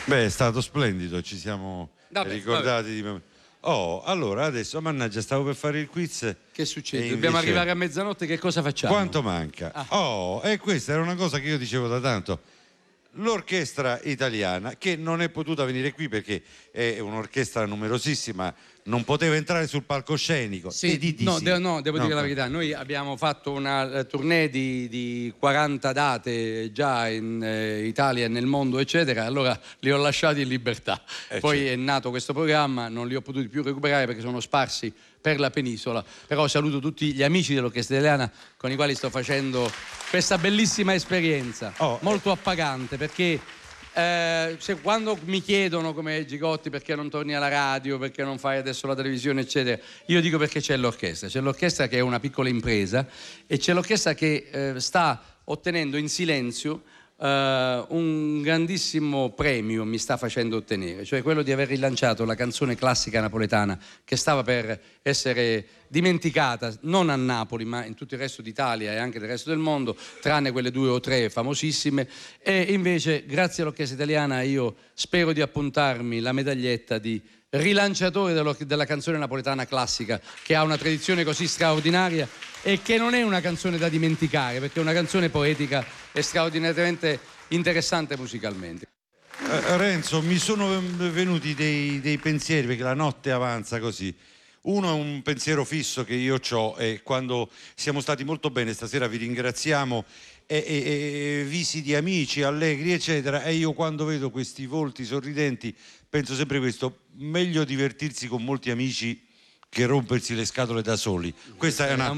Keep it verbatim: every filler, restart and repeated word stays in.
Beh, è stato splendido, ci siamo Vabbè, ricordati vabbè. di... Oh, allora adesso, mannaggia, stavo per fare il quiz. Che succede? e Dobbiamo invece- arrivare a mezzanotte, che cosa facciamo? Quanto manca? Ah. Oh, e questa era una cosa che io dicevo da tanto. L'orchestra italiana, che non è potuta venire qui perché è un'orchestra numerosissima, non poteva entrare sul palcoscenico. Sì, E di di no, sì. de- no, devo No, dire la no. verità, noi abbiamo fatto una eh, tournée di, di quaranta date già in eh, Italia e nel mondo, eccetera, allora li ho lasciati in libertà. Eh, Poi certo. è nato questo programma, non li ho potuti più recuperare perché sono sparsi per la penisola, però saluto tutti gli amici dell'orchestra italiana con i quali sto facendo questa bellissima esperienza, Oh, molto appagante, perché eh, se quando mi chiedono come Gigotti perché non torni alla radio, perché non fai adesso la televisione, eccetera, io dico perché c'è l'orchestra, c'è l'orchestra che è una piccola impresa e c'è l'orchestra che eh, sta ottenendo in silenzio eh, un grandissimo premio, mi sta facendo ottenere, cioè quello di aver rilanciato la canzone classica napoletana che stava per essere dimenticata non a Napoli ma in tutto il resto d'Italia e anche del resto del mondo, tranne quelle due o tre famosissime, e invece grazie all'orchestra italiana io spero di appuntarmi la medaglietta di rilanciatore dello- della canzone napoletana classica, che ha una tradizione così straordinaria e che non è una canzone da dimenticare perché è una canzone poetica e straordinariamente interessante musicalmente. Eh, Renzo, mi sono venuti dei, dei pensieri perché la notte avanza così. Uno è un pensiero fisso che io ho e quando siamo stati molto bene stasera vi ringraziamo e, e- e visi di amici allegri eccetera, e io quando vedo questi volti sorridenti penso sempre questo: meglio divertirsi con molti amici che rompersi le scatole da soli. Questa è una